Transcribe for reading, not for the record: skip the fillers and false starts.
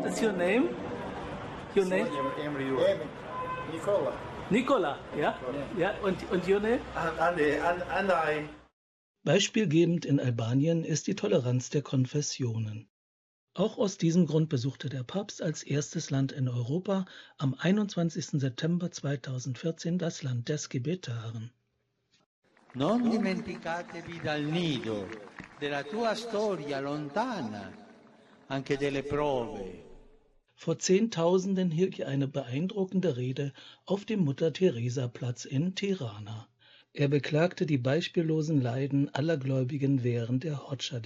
What's your name? Your name? Nicola. Nicola, ja? Ja, und your name? Andai. Beispielgebend in Albanien ist die Toleranz der Konfessionen. Auch aus diesem Grund besuchte der Papst als erstes Land in Europa am 21. September 2014 das Land der Skibetaren. Non dimenticatevi dal nido, della tua storia lontana, anche delle prove. Vor Zehntausenden hielt er eine beeindruckende Rede auf dem Mutter-Theresa-Platz in Tirana. Er beklagte die beispiellosen Leiden aller Gläubigen während der Hodscha